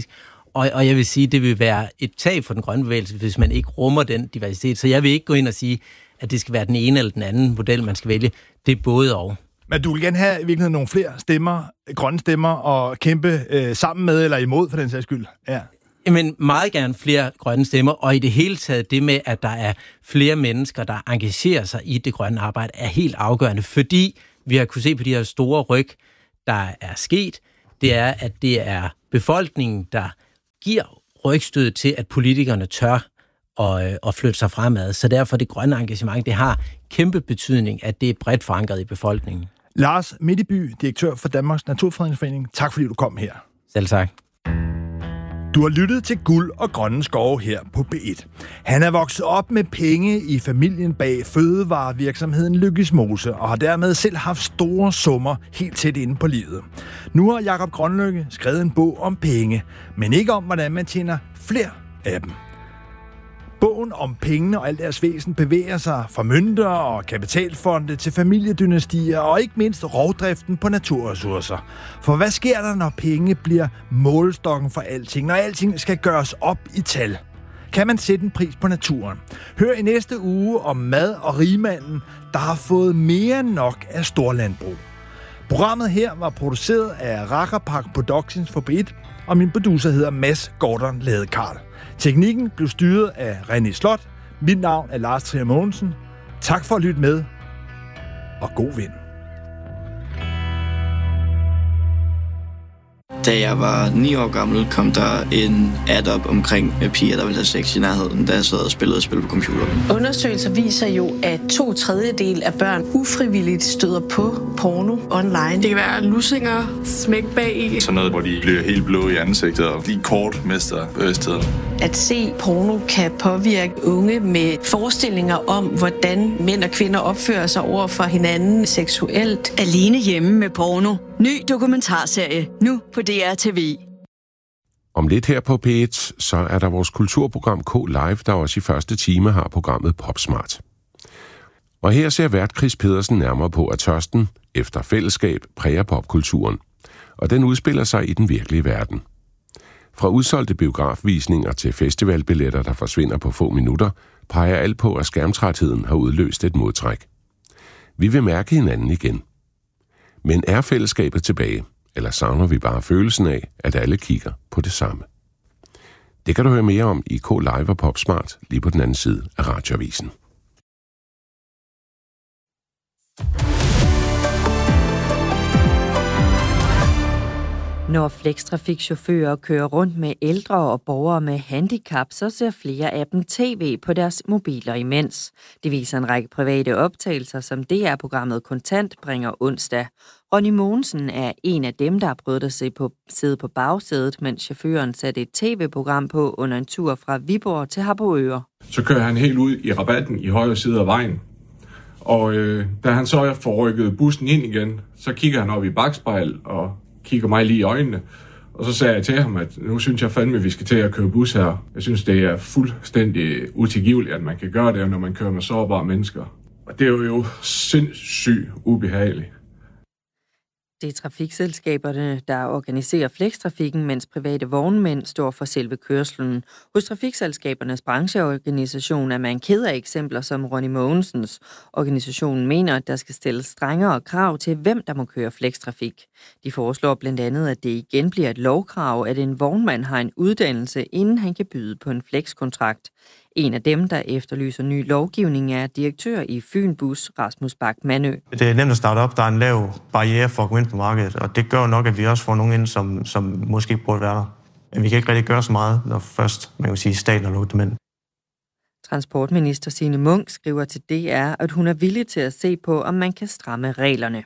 Og jeg vil sige, det vil være et tab for den grønne bevægelse, hvis man ikke rummer den diversitet. Så jeg vil ikke gå ind og sige, at det skal være den ene eller den anden model, man skal vælge. Det er både og. Men du vil gerne have i virkeligheden nogle flere stemmer, grønne stemmer, og kæmpe sammen med eller imod for den sags skyld? Ja. Jamen, meget gerne flere grønne stemmer, og i det hele taget det med, at der er flere mennesker, der engagerer sig i det grønne arbejde, er helt afgørende, fordi vi har kunnet se på de her store ryg, der er sket, det er, at det er befolkningen, der giver rygstød til, at politikerne tør at flytte sig fremad. Så derfor det grønne engagement, det har kæmpe betydning, at det er bredt forankret i befolkningen. Lars Midtby, direktør for Danmarks Naturfredningsforening. Tak fordi du kom her. Selv tak. Du har lyttet til Guld og Grønne Skove her på B1. Han er vokset op med penge i familien bag fødevarevirksomheden Lykkes Mose, og har dermed selv haft store summer helt tæt inde på livet. Nu har Jakob Grønlykke skrevet en bog om penge, men ikke om, hvordan man tjener flere af dem. Bogen om pengene og alt deres væsen bevæger sig fra mønter og kapitalfonde til familiedynastier og ikke mindst rovdriften på naturressourcer. For hvad sker der, når penge bliver målestokken for alting, når alting skal gøres op i tal? Kan man sætte en pris på naturen? Hør i næste uge om mad og rigmanden, der har fået mere end nok af storlandbrug. Programmet her var produceret af Rakkerpark Productions for B1, og min producer hedder Mads Gordon Ladekarl. Teknikken blev styret af René Slot. Mit navn er Lars Trier Mogensen. Tak for at lytte med, og god vind. Da jeg var 9 år gammel, kom der en ad op omkring piger, der ville have sex i nærheden, da jeg sad og spillede spil på computeren. Undersøgelser viser jo, at 2/3 af børn ufrivilligt støder på porno online. Det kan være lussinger, smæk bag i. Sådan noget, hvor de bliver helt blå i ansigtet og lige kort mister bevidstheden. At se porno kan påvirke unge med forestillinger om, hvordan mænd og kvinder opfører sig over for hinanden seksuelt. Alene hjemme med porno. Ny dokumentarserie, nu på DRTV. Om lidt her på P1, så er der vores kulturprogram K Live, der også i første time har programmet Popsmart. Og her ser vært Chris Pedersen nærmere på, at tørsten efter fællesskab præger popkulturen. Og den udspiller sig i den virkelige verden. Fra udsolgte biografvisninger til festivalbilletter, der forsvinder på få minutter, peger alt på, at skærmtrætheden har udløst et modtræk. Vi vil mærke hinanden igen. Men er fællesskabet tilbage, eller savner vi bare følelsen af, at alle kigger på det samme? Det kan du høre mere om i K Live og Popsmart, lige på den anden side af Radioavisen. Når flextrafikchauffører kører rundt med ældre og borgere med handicap, så ser flere af dem tv på deres mobiler imens. Det viser en række private optagelser, som DR-programmet Kontant bringer onsdag. Ronny Mogensen er en af dem, der har prøvet at sidde på bagsædet, mens chaufføren satte et tv-program på under en tur fra Viborg til Harboøre. Så kører han helt ud i rabatten i højre side af vejen. Og da han så får rykket bussen ind igen, så kigger han op i bakspejl og kigger mig lige i øjnene. Og så sagde jeg til ham, at nu synes jeg fandme, at vi skal til at køre bus her. Jeg synes, det er fuldstændig utilgiveligt, at man kan gøre det, når man kører med sårbare mennesker. Og det er jo sindssygt ubehageligt. Det er trafikselskaberne, der organiserer flextrafikken, mens private vognmænd står for selve kørslen. Hos trafikselskabernes brancheorganisation er man ked af eksempler som Ronny Mogensens. Organisationen mener, at der skal stilles strengere krav til, hvem der må køre flextrafik. De foreslår blandt andet, at det igen bliver et lovkrav, at en vognmand har en uddannelse, inden han kan byde på en flexkontrakt. En af dem, der efterlyser ny lovgivning, er direktør i Fynbus, Rasmus Bak-Manø. Det er nemt at starte op. Der er en lav barriere for at gå ind på markedet, og det gør nok, at vi også får nogen ind, som måske ikke burde være der. Men vi kan ikke rigtig gøre så meget, når først, man kan sige, staten har lukket dem ind. Transportminister Signe Munk skriver til DR, at hun er villig til at se på, om man kan stramme reglerne.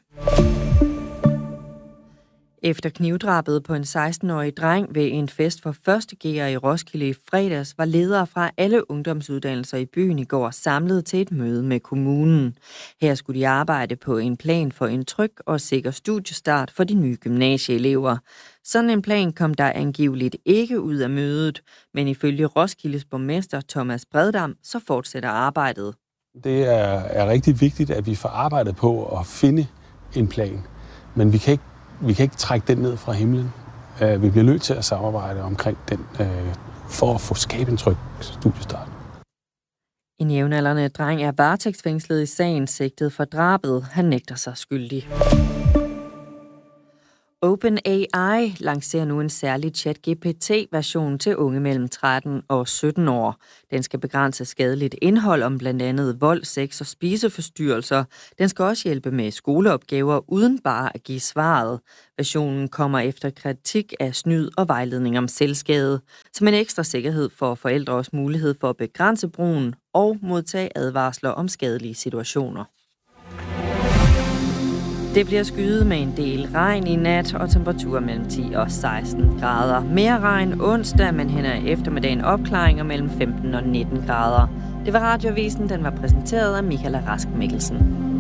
Efter knivdrabet på en 16-årig dreng ved en fest for første G'er i Roskilde i fredags, var ledere fra alle ungdomsuddannelser i byen i går samlet til et møde med kommunen. Her skulle de arbejde på en plan for en tryg og sikker studiestart for de nye gymnasieelever. Sådan en plan kom der angiveligt ikke ud af mødet, men ifølge Roskildes borgmester Thomas Breddam, så fortsætter arbejdet. Det er rigtig vigtigt, at vi får arbejdet på at finde en plan, men vi kan ikke trække den ned fra himlen. Vi bliver nødt til at samarbejde omkring den, for at få skabt en tryg studiestart. En jævnaldrende dreng er varetægtsfængslet i sagen sigtet for drabet. Han nægter sig skyldig. OpenAI lancerer nu en særlig ChatGPT-version til unge mellem 13 og 17 år. Den skal begrænse skadeligt indhold om blandt andet vold, sex og spiseforstyrrelser. Den skal også hjælpe med skoleopgaver uden bare at give svaret. Versionen kommer efter kritik af snyd og vejledning om selvskade, som en ekstra sikkerhed for forældres mulighed for at begrænse brugen og modtage advarsler om skadelige situationer. Det bliver skyet med en del regn i nat og temperaturer mellem 10 og 16 grader. Mere regn onsdag, men hen ad eftermiddagen opklaringer mellem 15 og 19 grader. Det var Radioavisen, den var præsenteret af Michael Rask Mikkelsen.